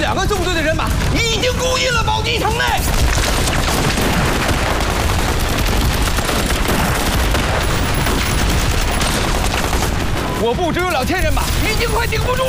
2个纵队的人马已经攻进了宝鸡城内。我部只有2000人马，已经快顶不住了。